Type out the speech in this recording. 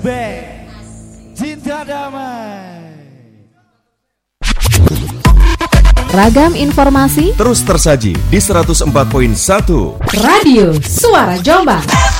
Band Cinta Damai. Ragam informasi terus tersaji di 104.1 Radio Suara Jombang.